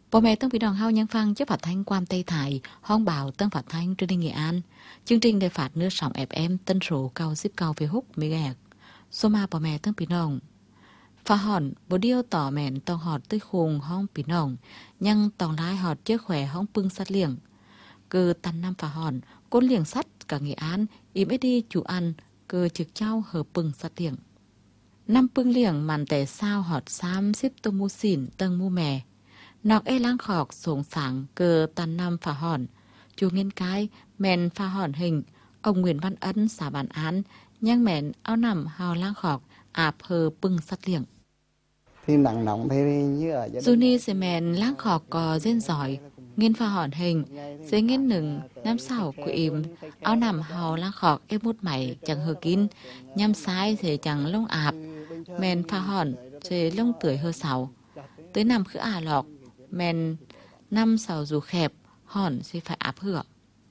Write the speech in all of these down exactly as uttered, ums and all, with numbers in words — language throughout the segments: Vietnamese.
Bố mẹ Tân Vĩ Đoàn Hao Nhân Phăng chấp phát thanh Quam Tây Thái, Hong Bảo Tân phát thanh truyền hình Nghệ An. Chương trình để phát nước sóng ép em tân số cao zip cao về húc mê số mà bố mẹ Tân Vĩ Đoàn. Phá hòn bố điêu tỏ mẹn tòng họt tới khùng hong Vĩ Đoàn, nhưng tòng lái họt chưa khỏe hong pưng sát liệng. Cứ tăn năm phá hòn, côn liệng sắt cả Nghệ An, im ít đi chủ ăn, cứ trực trao hờ pưng sát liệng. Năm pưng liệng màn tẻ sao họt xám xếp tô mu xỉn tầng mu mè. Nọc e lang khọc xuống sáng cơ tàn năm phá hòn. Chú nghiên cái, mẹn phá hòn hình. Ông Nguyễn Văn Ân xã bản án, nhang mẹn áo nằm hào lang khọc, ạp hờ pưng sát liệng. Thì nặng nóng thế như ở Dù ni sẽ mẹn lang khọc có dên giỏi, nghiên phá hòn hình, dễ nghiên nừng, năm sau của im, áo nằm hào lang khọc ép mút mày chẳng hờ kín, nhằm sai sẽ chẳng lông ạp, mẹn phá hòn sẽ lông tưởi hơ sảo. Tới nằm khứ ả lọc, mẹn năm sào dù khẹp, hòn sẽ phải áp hựa.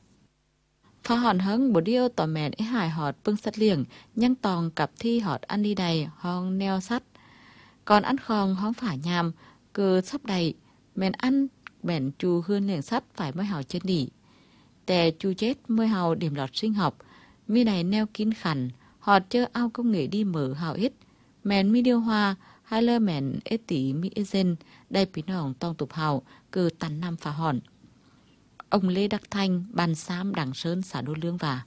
Phá hòn hứng bố điêu tỏ mẹn ấy hài họt pưng sắt liềng, nhăng tòng cặp thi họt ăn đi đầy, hong neo sắt. Còn ăn khong hong phả nhàm, cứ sắp đầy, mẹn ăn, mẹn chù hươn liềng sắt phải mới hào chân đỉ. Tè chù chết mới hào điểm lọt sinh học, mi này neo kín khẩn, họt chơ ao công nghệ đi mở hào ít. Mẹn mi điêu hoa, hai lơ mẹn ế tí mi ế dân, đây bí nòng tòng tục hào, cứ tàn năm phá hòn. Ông Lê Đắc Thanh, Ban Xám, Đảng Sơn, xã Đô Lương và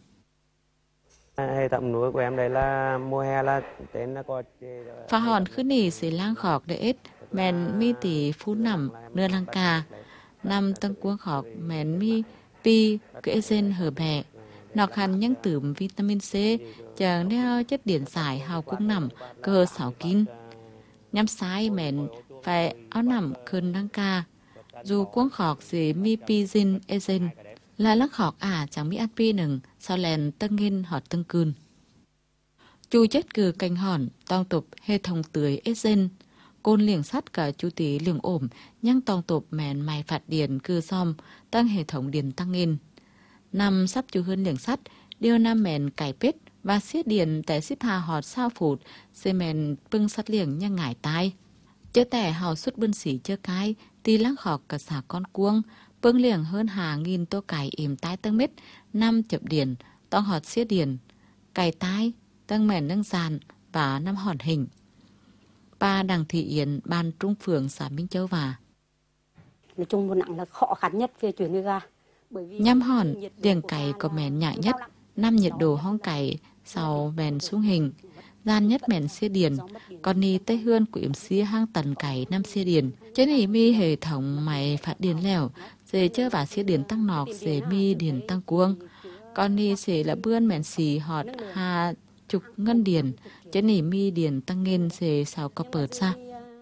hệ thống núi của em đây là mùa hè là tên là có phá hòn khứ nỉ xế lang khọc để ít, mẹn mi tỷ phú nằm, nưa lăng ca, năm tân cuông khọc, mẹn mi pi, kễ dân hở bè, nọc hẳn những tửm vitamin C, chẳng đeo chất điện giải hào cung nằm, cơ xảo kín. Nhắm sai mẹn phải áo nằm khơn lăng ca, dù cuống khọc dễ mi pi zin e zin, là lăng khọc à chẳng mi ăn pi nừng, sao lèn tân nghiên họt tân cươn. Chú chết cử canh hòn, tòng tục hệ thống tưới e zin, côn liềng sắt cả chú tí liềng ổm, nhăng tòng tục mẹn mày phạt điền cư xóm, tăng hệ thống điền tăng nghiên. Năm sắp chú hơn liềng sắt, điều năm mẹn cải pết và xiết điền tại xếp hà họt sao phụt, xê mẹn pưng sắt liềng nhăng ngải tai. Chớ tẻ hào xuất bân sĩ chớ cái, tì lăng khọc cả xả con cuông, pưng liềng hơn hà nghìn tô cải ìm tai tăng mít, năm chập điền, tòng họt xiết điền, cải tai, tăng mẹn nâng giàn và năm hòn hình. Ba Đằng Thị Yến, Ban Trung Phường, xã Minh Châu và nói chung một nặng là khó khăn nhất về chuyển nuôi gà. nhăm hòn, liềng cày có mẹn nhại nhất, năm nhiệt độ hong cày, sau mẹn xuống hình, gian nhất mẹn xia điền, còn ni tây hươn của yểm xia hang tần cày năm xia điền. Chế này mi hệ thống máy phát điền lèo, dễ chơ và xia điền tăng nọc, dễ mi điền tăng cuông. Còn ni sẽ là bươn mẹn xì họt hà chục ngân điền, chế này mi điền tăng nghiên dễ sao có bợt ra.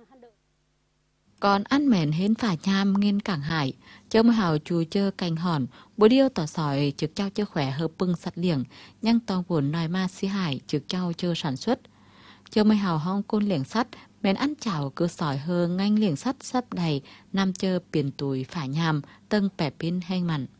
Còn ăn mẹn hến phả nham nghiên cảng hải, chơ mơ hào chú chơ cành hòn, bố điêu tỏ sỏi trực trao chơ khỏe hợp pưng sắt liềng, nhăng tòng buồn nòi ma xí hải trực trao chơ sản xuất. Chơ mơ hào hong côn liềng sắt, mẹn ăn chảo cứ sỏi hơ nganh liềng sắt sắp đầy, nam chơ biển tuổi phả nham, tân bẻ pin hanh mặn.